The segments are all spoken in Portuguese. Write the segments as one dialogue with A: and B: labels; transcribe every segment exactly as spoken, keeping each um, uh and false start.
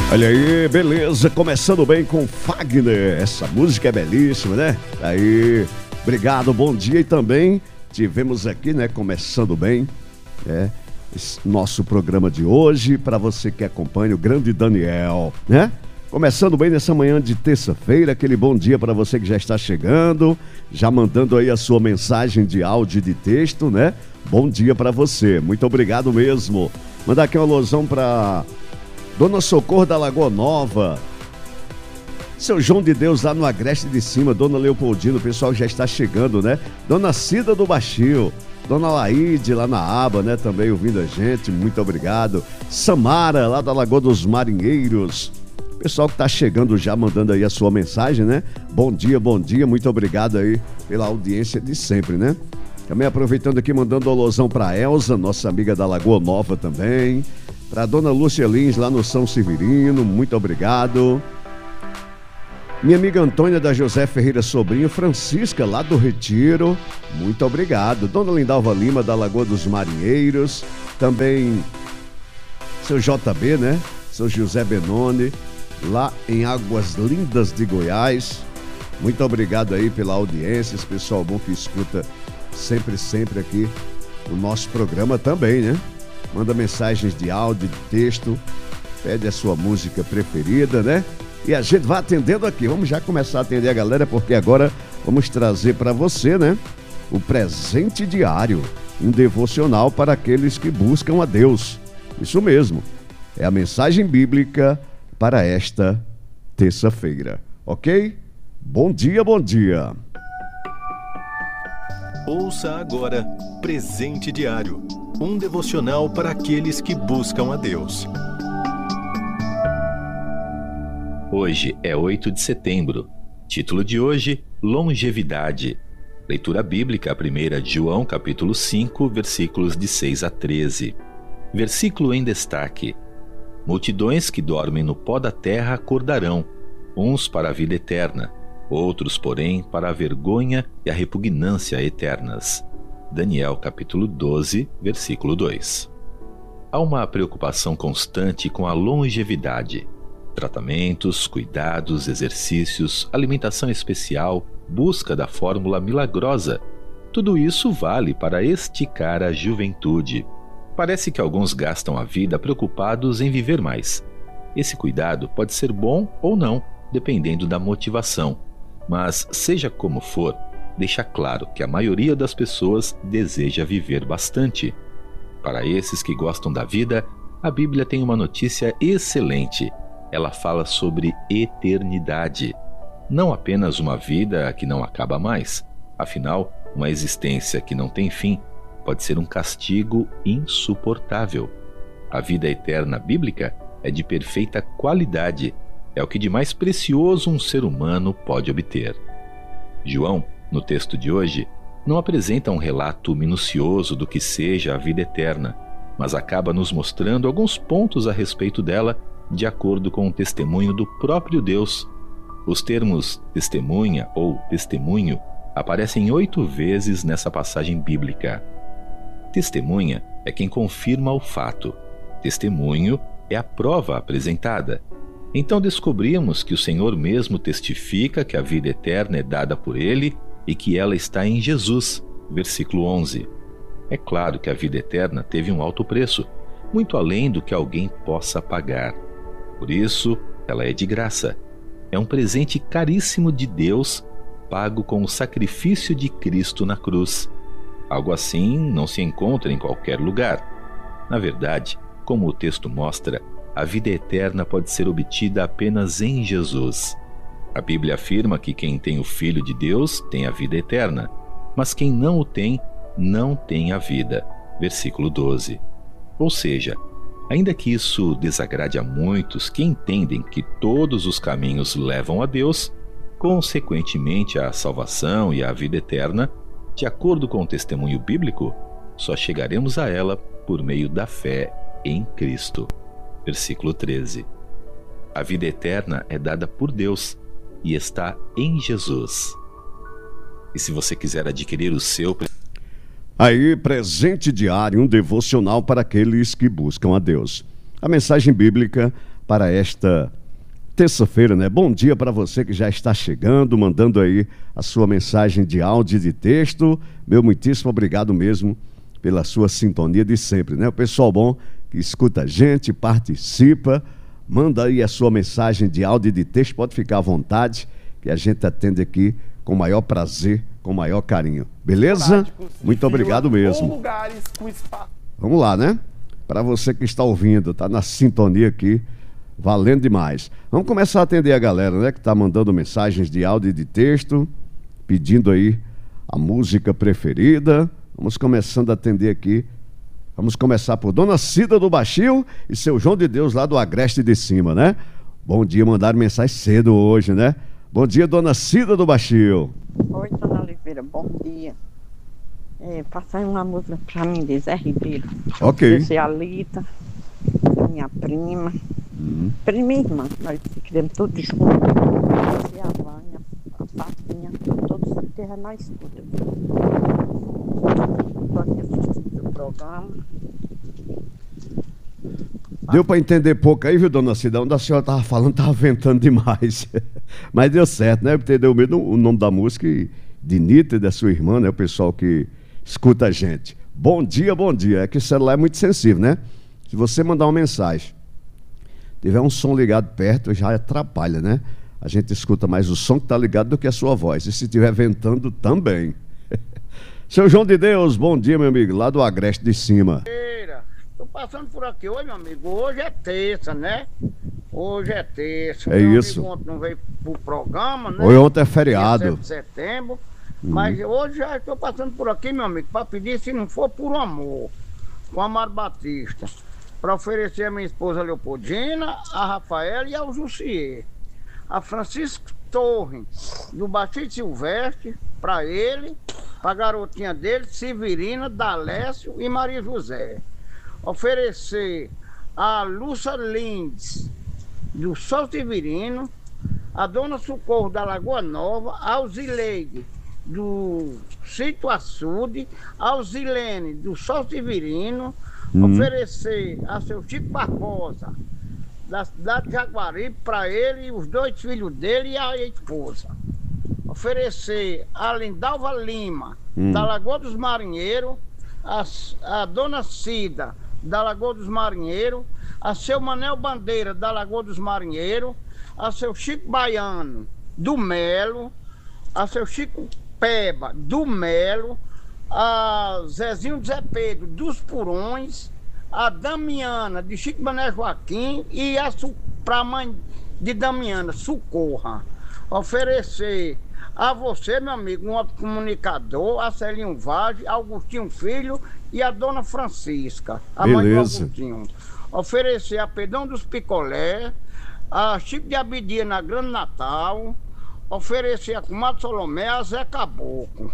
A: Olha aí, beleza, começando bem com Fagner, essa música é belíssima, né? Aí, obrigado, bom dia. E também tivemos aqui, né, começando bem, né, esse nosso programa de hoje, para você que acompanha o grande Daniel, né? Começando bem nessa manhã de terça-feira, aquele bom dia para você que já está chegando, já mandando aí a sua mensagem de áudio e de texto, né? Bom dia para você, muito obrigado mesmo. Mandar aqui uma alusão para Dona Socorro da Lagoa Nova, seu João de Deus lá no Agreste de Cima, Dona Leopoldina, o pessoal já está chegando, né? Dona Cida do Baixio, Dona Laide lá na Aba, né? Também ouvindo a gente, muito obrigado. Samara lá da Lagoa dos Marinheiros, pessoal que está chegando já, mandando aí a sua mensagem, né? Bom dia, bom dia, muito obrigado aí pela audiência de sempre, né? Também aproveitando aqui, mandando um alusão para Elza, nossa amiga da Lagoa Nova também. Para Dona Lúcia Lins, lá no São Severino, muito obrigado. Minha amiga Antônia da José Ferreira Sobrinho, Francisca, lá do Retiro, muito obrigado. Dona Lindalva Lima, da Lagoa dos Marinheiros, também seu J B, né? Seu José Benoni, lá em Águas Lindas de Goiás, muito obrigado aí pela audiência, esse pessoal bom que escuta sempre, sempre aqui o nosso programa também, né? Manda mensagens de áudio, de texto, pede a sua música preferida, né? E a gente vai atendendo aqui. Vamos já começar a atender a galera, porque agora vamos trazer para você, né, o presente diário, um devocional para aqueles que buscam a Deus. Isso mesmo, é a mensagem bíblica para esta terça-feira, ok? Bom dia, bom dia.
B: Ouça agora Presente Diário, um devocional para aqueles que buscam a Deus. Hoje é oito de setembro. Título de hoje, Longevidade. Leitura bíblica, primeira de João, capítulo cinco, versículos de seis a treze. Versículo em destaque. Multidões que dormem no pó da terra acordarão, uns para a vida eterna, outros, porém, para a vergonha e a repugnância eternas. Daniel, capítulo doze, versículo dois. Há uma preocupação constante com a longevidade. Tratamentos, cuidados, exercícios, alimentação especial, busca da fórmula milagrosa. Tudo isso vale para esticar a juventude. Parece que alguns gastam a vida preocupados em viver mais. Esse cuidado pode ser bom ou não, dependendo da motivação. Mas, seja como for, deixa claro que a maioria das pessoas deseja viver bastante. Para esses que gostam da vida, a Bíblia tem uma notícia excelente. Ela fala sobre eternidade. Não apenas uma vida que não acaba mais. Afinal, uma existência que não tem fim pode ser um castigo insuportável. A vida eterna bíblica é de perfeita qualidade. É o que de mais precioso um ser humano pode obter. João, no texto de hoje, não apresenta um relato minucioso do que seja a vida eterna, mas acaba nos mostrando alguns pontos a respeito dela, de acordo com o testemunho do próprio Deus. Os termos testemunha ou testemunho aparecem oito vezes nessa passagem bíblica. Testemunha é quem confirma o fato. Testemunho é a prova apresentada. Então descobrimos que o Senhor mesmo testifica que a vida eterna é dada por Ele e que ela está em Jesus, versículo onze. É claro que a vida eterna teve um alto preço, muito além do que alguém possa pagar. Por isso, ela é de graça. É um presente caríssimo de Deus, pago com o sacrifício de Cristo na cruz. Algo assim não se encontra em qualquer lugar. Na verdade, como o texto mostra, a vida eterna pode ser obtida apenas em Jesus. A Bíblia afirma que quem tem o Filho de Deus tem a vida eterna, mas quem não o tem, não tem a vida. Versículo doze. Ou seja, ainda que isso desagrade a muitos que entendem que todos os caminhos levam a Deus, consequentemente à salvação e à vida eterna, de acordo com o testemunho bíblico, só chegaremos a ela por meio da fé em Cristo. Versículo treze. A vida eterna é dada por Deus e está em Jesus. E se você quiser adquirir o seu...
A: Aí, presente diário, um devocional para aqueles que buscam a Deus. A mensagem bíblica para esta terça-feira, né? Bom dia para você que já está chegando, mandando aí a sua mensagem de áudio e de texto. Meu muitíssimo obrigado mesmo pela sua sintonia de sempre, né? O pessoal bom que escuta a gente, participa, manda aí a sua mensagem de áudio e de texto, pode ficar à vontade, que a gente atende aqui com o maior prazer, com o maior carinho. Beleza? Muito obrigado mesmo. Vamos lá, né? Para você que está ouvindo, tá na sintonia aqui, valendo demais. Vamos começar a atender a galera, né? Que está mandando mensagens de áudio e de texto, pedindo aí a música preferida. Vamos começando a atender aqui. Vamos começar por Dona Cida do Baixio e seu João de Deus lá do Agreste de Cima, né? Bom dia, mandaram mensagem cedo hoje, né? Bom dia, Dona Cida do Baixio.
C: Oi, Dona Oliveira, bom dia. É, passa aí uma música pra mim de Zé Ribeiro.
A: Ok.
C: Esse é a Lita, minha prima. Hum. Prima e irmã, nós queremos todos juntos. Esse é a Vânia, a Patinha, todos que nós escuta. Estou aqui assistindo o programa.
A: Deu para entender pouco aí, viu, Dona Cida? Onde a senhora estava falando, estava ventando demais. Mas deu certo, né? Entendeu mesmo o nome da música e de Nita e da sua irmã, né? O pessoal que escuta a gente. Bom dia, bom dia. É que o celular é muito sensível, né? Se você mandar uma mensagem, tiver um som ligado perto, já atrapalha, né? A gente escuta mais o som que está ligado do que a sua voz. E se estiver ventando, também. Seu João de Deus, bom dia, meu amigo, lá do Agreste de Cima.
D: Tô passando por aqui hoje, meu amigo. Hoje é terça, né? Hoje é terça.
A: É
D: meu
A: isso.
D: Amigo ontem não veio pro programa, né?
A: Hoje ontem é feriado.
D: sete de setembro. Uhum. Mas hoje já estou passando por aqui, meu amigo, para pedir, se não for por amor, com a Amaro Batista, para oferecer a minha esposa Leopoldina, a Rafaela e ao Jussier. A Francisco Torre, do Baixio Silvestre, para ele, para a garotinha dele, Severina, Dalécio e Maria José. Oferecer a Lúcia Lindes, do Sol Severino, a Dona Socorro da Lagoa Nova, a Zileide, do Sítio Açude, a Zilene, do Sol Severino, hum. oferecer a seu Chico Barbosa, da cidade de Jaguaribe, para ele, os dois filhos dele e a esposa. Oferecer a Lindalva Lima, hum. da Lagoa dos Marinheiros, a, a Dona Cida, da Lagoa dos Marinheiros, a seu Manel Bandeira, da Lagoa dos Marinheiros, a seu Chico Baiano, do Melo, a seu Chico Peba, do Melo, a Zezinho Zé Pedro, dos Purões, a Damiana, de Chico Mané Joaquim, e a para a mãe de Damiana, Socorra. Oferecer a você, meu amigo, um comunicador, a Celinho Vaz, Augustinho Filho e a Dona Francisca, a
A: Beleza.
D: mãe do Augustinho. Oferecer a Pedão dos Picolé, a Chico de Abidia na Grande Natal, oferecer a Comadre Solomé, a Zé Caboclo,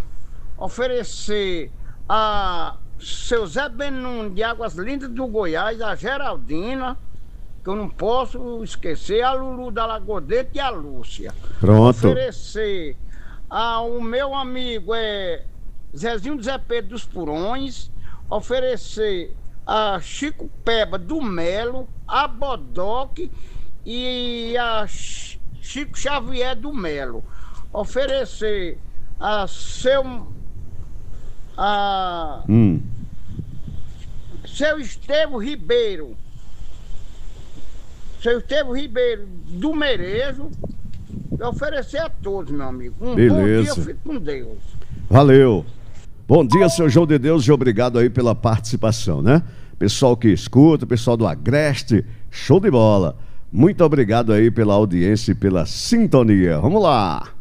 D: oferecer a seu Zé Benun de Águas Lindas do Goiás, a Geraldina, que eu não posso esquecer, a Lulu da Lagodete e a Lúcia.
A: Pronto.
D: Oferecer ao meu amigo é, Zezinho Zé Pedro dos Purões, oferecer a Chico Peba do Melo, a Bodoque e a Chico Xavier do Melo. Oferecer a seu a
A: hum.
D: seu Estevão Ribeiro, seu Estevão Ribeiro do Merejo, e oferecer a todos, meu amigo. Um
A: Beleza.
D: bom dia, fique com Deus.
A: Valeu. Bom dia, seu João de Deus, e obrigado aí pela participação, né? Pessoal que escuta, pessoal do Agreste, show de bola. Muito obrigado aí pela audiência e pela sintonia. Vamos lá.